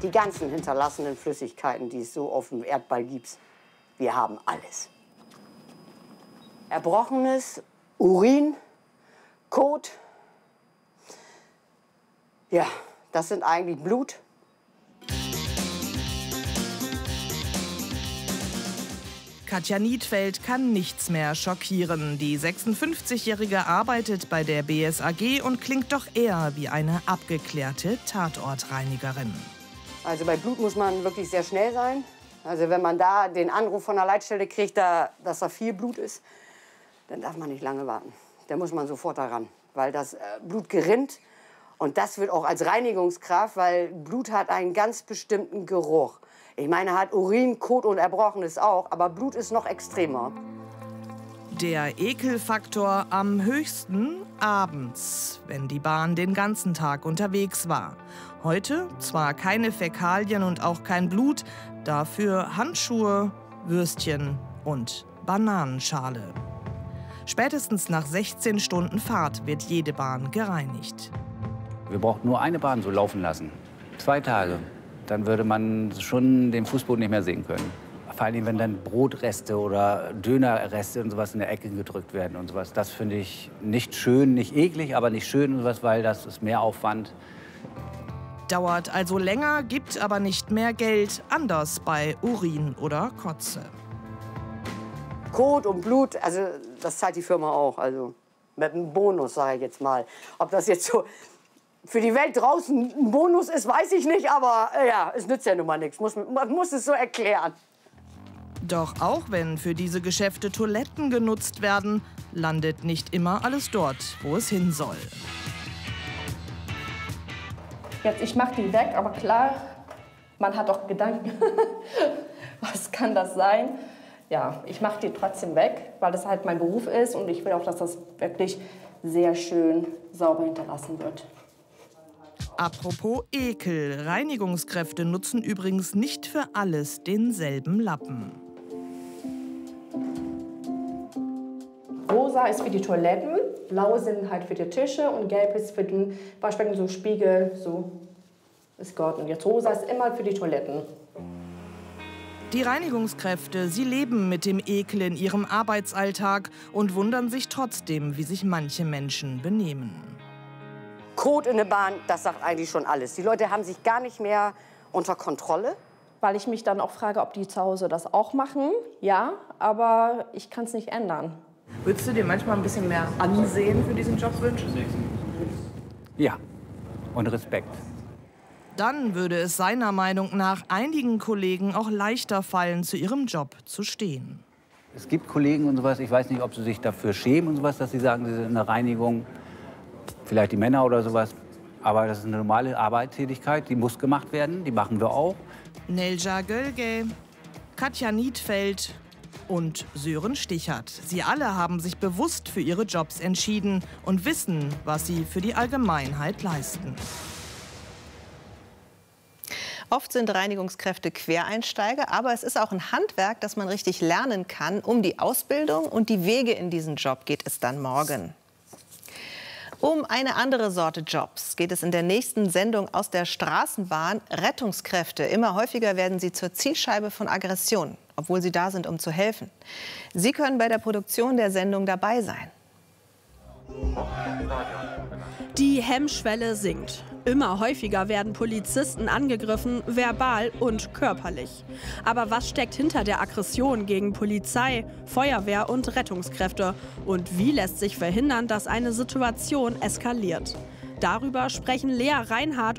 Die ganzen hinterlassenen Flüssigkeiten, die es so auf dem Erdball gibt. Wir haben alles. Erbrochenes, Urin, Kot. Ja, das sind eigentlich Blut. Katja Niedfeld kann nichts mehr schockieren. Die 56-Jährige arbeitet bei der BSAG und klingt doch eher wie eine abgeklärte Tatortreinigerin. Also bei Blut muss man wirklich sehr schnell sein. Also wenn man da den Anruf von der Leitstelle kriegt, dass da viel Blut ist, dann darf man nicht lange warten. Da muss man sofort daran, weil das Blut gerinnt. Und das wird auch als Reinigungskraft, weil Blut hat einen ganz bestimmten Geruch. Ich meine, hat Urin, Kot und Erbrochenes auch, aber Blut ist noch extremer. Der Ekelfaktor am höchsten abends, wenn die Bahn den ganzen Tag unterwegs war. Heute zwar keine Fäkalien und auch kein Blut, dafür Handschuhe, Würstchen und Bananenschale. Spätestens nach 16 Stunden Fahrt wird jede Bahn gereinigt. Wir brauchen nur eine Bahn so laufen lassen. 2 Tage. Dann würde man schon den Fußboden nicht mehr sehen können. Vor allem, wenn dann Brotreste oder Dönerreste und sowas in der Ecke gedrückt werden und sowas. Das finde ich nicht schön, nicht eklig, aber nicht schön und sowas, weil das ist mehr Aufwand. Dauert also länger, gibt aber nicht mehr Geld. Anders bei Urin oder Kotze. Kot und Blut, also das zahlt die Firma auch. Also mit einem Bonus, sage ich jetzt mal. Ob das jetzt so für die Welt draußen ein Bonus ist, weiß ich nicht, aber ja, es nützt ja nun mal nichts. Man muss es so erklären. Doch auch wenn für diese Geschäfte Toiletten genutzt werden, landet nicht immer alles dort, wo es hin soll. Jetzt, ich mache die weg, aber klar, man hat auch Gedanken. Was kann das sein? Ja, ich mache die trotzdem weg, weil das halt mein Beruf ist und ich will auch, dass das wirklich sehr schön sauber hinterlassen wird. Apropos Ekel. Reinigungskräfte nutzen übrigens nicht für alles denselben Lappen. Rosa ist für die Toiletten, blau sind halt für die Tische und gelb ist für den Waschbecken, so Spiegel, so ist Gott. Und jetzt rosa ist immer für die Toiletten. Die Reinigungskräfte, sie leben mit dem Ekel in ihrem Arbeitsalltag und wundern sich trotzdem, wie sich manche Menschen benehmen. Kot in der Bahn, das sagt eigentlich schon alles. Die Leute haben sich gar nicht mehr unter Kontrolle. Weil ich mich dann auch frage, ob die zu Hause das auch machen. Ja, aber ich kann es nicht ändern. Würdest du dir manchmal ein bisschen mehr Ansehen für diesen Job wünschen? Ja, und Respekt. Dann würde es seiner Meinung nach einigen Kollegen auch leichter fallen, zu ihrem Job zu stehen. Es gibt Kollegen und sowas, ich weiß nicht, ob sie sich dafür schämen und sowas, dass sie sagen, sie sind in der Reinigung. Vielleicht die Männer oder sowas. Aber das ist eine normale Arbeitstätigkeit, die muss gemacht werden, die machen wir auch. Nelja Gölge, Katja Niedfeld und Sören Stichert. Sie alle haben sich bewusst für ihre Jobs entschieden und wissen, was sie für die Allgemeinheit leisten. Oft sind Reinigungskräfte Quereinsteiger, aber es ist auch ein Handwerk, das man richtig lernen kann. Um die Ausbildung und die Wege in diesen Job geht es dann morgen. Um eine andere Sorte Jobs geht es in der nächsten Sendung aus der Straßenbahn. Rettungskräfte. Immer häufiger werden sie zur Zielscheibe von Aggressionen, obwohl sie da sind, um zu helfen. Sie können bei der Produktion der Sendung dabei sein. Die Hemmschwelle sinkt. Immer häufiger werden Polizisten angegriffen, verbal und körperlich. Aber was steckt hinter der Aggression gegen Polizei, Feuerwehr und Rettungskräfte? Und wie lässt sich verhindern, dass eine Situation eskaliert? Darüber sprechen Lea Reinhardt